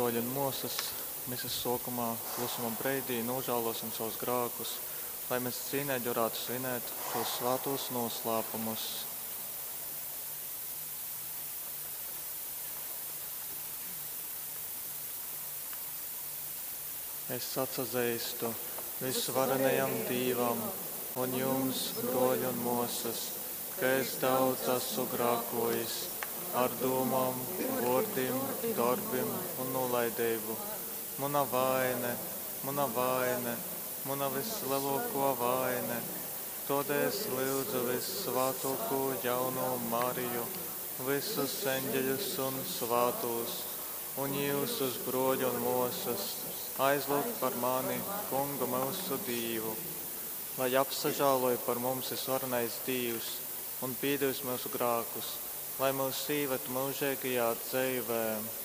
broļi un mūsas, misas sokumā, klusuma breidī, nožēlosim savus grākus, lai mēs cīnēļi varētu svinēt šos svētos noslēpumus. Es sacazēstu visvarenajam Dīvam un jums, broļi un mūsas, ka es daudz esmu grākojis ar domām, vārdiem, darbiem un nolaidību. Mana vaine, mana vislielākā vaine. Tādēļ es lūdzu vissvētāko jauno Mariju, visus eņģeļus un svētos, un jūsus broļi un mūsas, aizlūgt par mani, Kungu mūsu Dievu, lai apsažāloja par mums visvarenais Dievs un piedos mūsu grākus, lai mūs īvētu mūžīgajā dzīvē.